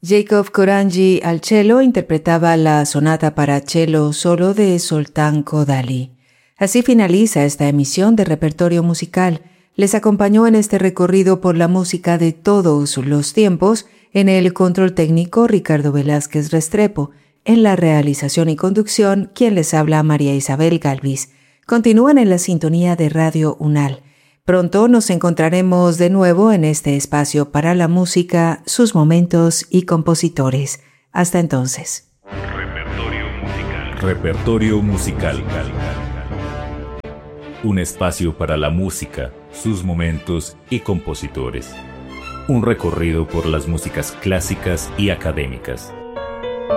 Jacob Korangi al cello interpretaba la sonata para cello solo de Zoltán Kodály. Así finaliza esta emisión de Repertorio Musical. Les acompañó en este recorrido por la música de todos los tiempos en el control técnico Ricardo Velázquez Restrepo, en la realización y conducción quien les habla María Isabel Galvis. Continúan en la sintonía de Radio UNAL. Pronto nos encontraremos de nuevo en este espacio para la música, sus momentos y compositores. Hasta entonces. Repertorio musical. Un espacio para la música, sus momentos y compositores. Un recorrido por las músicas clásicas y académicas.